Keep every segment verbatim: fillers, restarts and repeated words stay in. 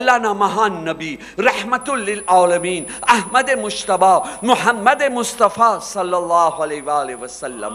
अल्लाह महान नबी रहमतुल लिल आलमीन अहमद मुश्तबा मुहम्मद मुस्तफ़ा सल्लल्लाहु अलैहि वसल्लम।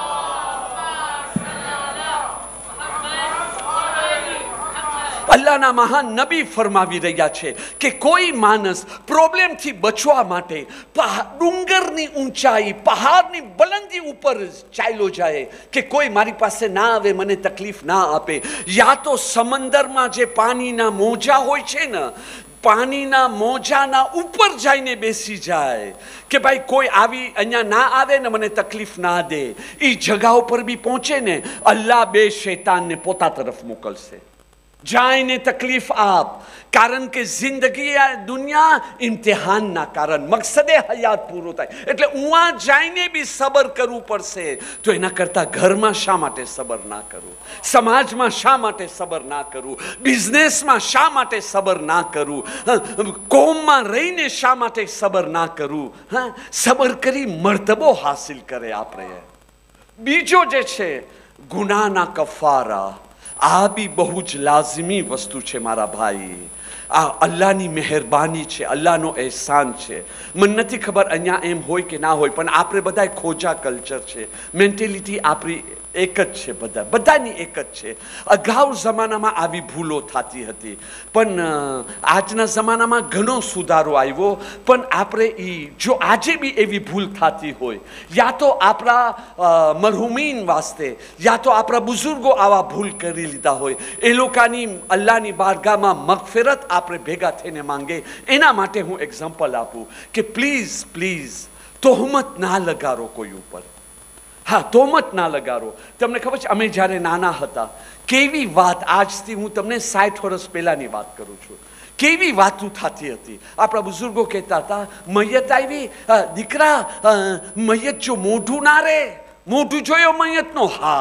अल्लाहना महान नबी फरमावी रह्या छे कि कोई मानस प्रॉब्लम थी बचवा माटे डूंगरनी ऊंचाई पहाड़नी बुलंदी ऊपर चाल्यो जाए कि कोई मारी पासे ना आवे मने तकलीफ ना आपे, या तो समंदर में जे पानी ना मोजा होय छे ने पानी ना मोजा ना ऊपर जाइने बेसी जाए कि भाई कोई आवी अहियां ना आवे ने मने तकलीफ ना दे, ई जगह पर भी पहुंचे ने अल्लाह बे शैतान ने पोता तरफ मोकलशे। जाइने तकलीफ आप, कारण के जिंदगी दुनिया इम्तिहान ना कारण मकसदे हयात पूरो थाय एटले उवा जाइने भी सबर करवू पड़शे। तो एना करता घर में शा माटे सबर ना करूँ, समाज में शा माटे सबर ना करूँ, बिजनेस में शा माटे सबर ना करूँ, कौम में रहीने शा माटे सबर ना करूँ। हाँ, सबर करी मर्तबो हासिल करे आपणे। बीजो जे छे गुनाह ना कफारा, आ भी बहुज लाजिमी वस्तु है मारा भाई। आ अल्लाहनी मेहरबानी है, अल्लाहनो एहसान है। मन नहीं खबर अहियां एम होय के ना होय, पण आपणे बधाय खोजा कल्चर है, मेंटेलिटी आपणी एक ज छे, बधा बधानी एक ज छे। अगाऊ जमाना में आवी भूलो थाती हती, पण आजना जमाना में घणो सुधारो आव्यो। पण आपणे ई जो आजे भी एवी भूल थाती होय, या तो आपरा मरहुमीन वास्ते या तो आपरा बुजुर्गो आवा भूल करी लीधा होय, ए लोकानी अल्लाहनी बारगाह में मगफिरत आपणे भेगा थईने मांगे। एना माटे हूँ एक्जाम्पल आपू कि प्लीज प्लीज तोहमत ना लगारो कोई ऊपर। हाँ, तोहमत ना लगारो। तमने खबर छे अमे ज्यारे नाना हता केवी वात, आजथी हूँ तमने साठ वर्ष पहेलानी वात करूँ छूं, केवी वातू थाती हती। आपણા बुजुर्गो कहेता હતા મયત આવી દીકરા મયત જો મોઢું ના રે, મોઢું જોયો મયતનો? હા,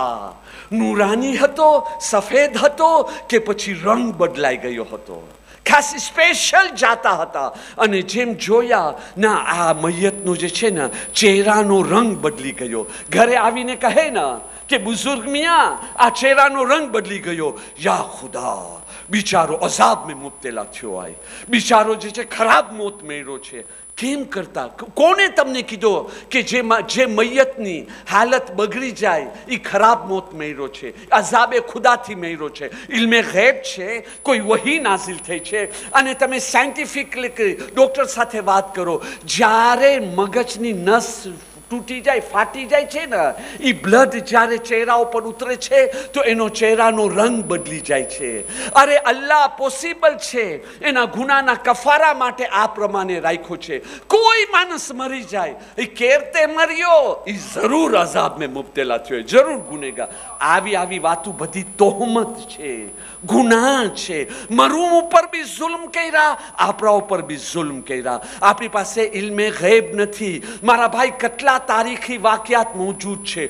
નૂરાની હતો, સફેદ હતો કે પછી રંગ બદલાઈ ગયો હતો? ખાસ સ્પેશિયલ જાતા હતા અને જેમ જોયા ના આ મયતનો જે છે ને ચહેરાનો રંગ બદલી ગયો, ઘરે આવીને કહે ને કે બુઝુર્ગ મિયા આ ચહેરાનો રંગ બદલી ગયો, યા ખુદા बिचारो अजाब में मुब्तला थयो आय, बिचारो जे छे खराब मौत मेळ्यो छे। केम करता कोने तमने कीधो कि जे जे मयतनी हालत बगड़ी जाए ई खराब मौत मेळ्यो छे, अजाबे खुदाथी मेळ्यो छे, इल्मे गैब छे, कोई वही नाजिल थई छे। अने तमे साइंटिफिकली डॉक्टर साथे बात करो, ज्यारे मगजनी नस तूटी जाए फाटी जाए छे ने ई ब्लड ज्यारे चेहरा पर उतरे छे तो एनो चेहरानो रंग बदली जाए छे। अरे अल्लाह पॉसिबल छे एना गुनाना कफारा माटे आ प्रमाणे राख्यो छे। कोई मानस मरी जाए ई केरते मरियो ई जरूर अजाब में मुब्तला थयो, जरूर गुनेगार। आवी आवी वातू बधी तोहमत छे, गुनाह छे। मरूम ऊपर भी जुल्म कर्या, आपरा ऊपर भी जुल्म कर्या। आपणी पासे इल्मे गैब नथी मारा भाई, कटला तारीखी वाकयात मौजूद छे।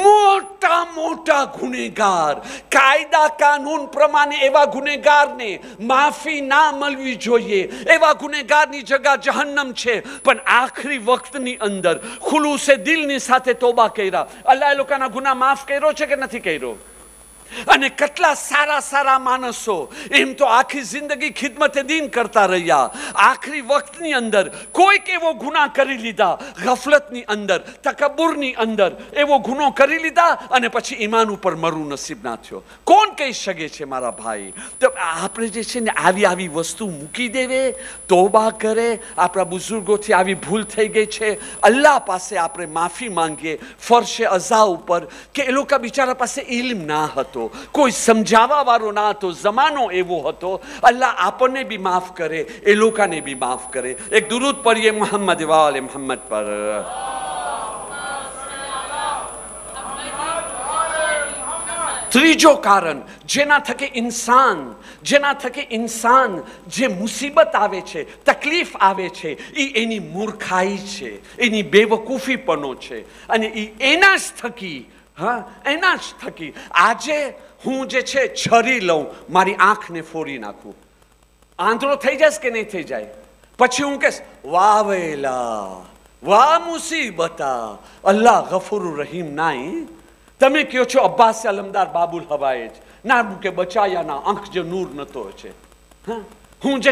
मोटा मोटा गुनेगार कायदा कानून प्रमाणे एवा गुनेगार ने माफी ना मळवी जोईए, एवा गुनेगार नी जगह जहन्नम छे। पण आखरी वक्त नी अंदर खुलूसे दिल नी साथे तौबा कर्या, अल्लाह ए लोकाना गुनाह माफ कर्यो छे के नथी कर्यो? अने कटला सारा सारा मानसो एम तो आखी जिंदगी खिदमत दीन करता रह्या, आखरी वक्त नी अंदर कोई के वो गुनाह करी लीधा, गफलत नी अंदर तकब्बुर नी अंदर एवो गुनो करी लीधा अने पछी ईमान ऊपर मरू नसीब ना थयो। कोण कही शके छे मारा भाई? तो आपणे जे छे ने आवी आवी वस्तु मूकी देवे, तौबा करे। आपણા बुजुर्गोथी आवी भूल थई गई छे, अल्लाह पासे आपणे माफी मांगीए फर्शे अज़ा ऊपर के ए लोका बिचारा पासे इल्म ना हतो, कोई समझावा वाळो ना हतो, जमानो एवो हतो। अल्लाह आपने भी माफ करे, ए लोकाने भी माफ करे। एक दुरूद पढ़िए मोहम्मद वाले मोहम्मद पर। त्रीजो कारण जेना थके इंसान जेना थके इंसान जे मुसीबत आवे छे, तकलीफ आवे छे, ई एनी मूर्खाई छे, एनी बेवकूफीपणो छे अने ई एना ज थकी हाँ एना ज थकी आजे हूँ जे छे छरी लऊं मारी आँख ने फोड़ी नाखूं, आंधळो थई जायस के नहीं थई जाए? पछी हूँ कहीश वाह वेला वाह मुसीबता, अल्लाह गफूर रहीम नाई। तमे कहो छो अब्बास अलमदार बाबुल हवाएज ना के बचाया ना आँख जो नूर नतो छे। हाँ, हूँ जे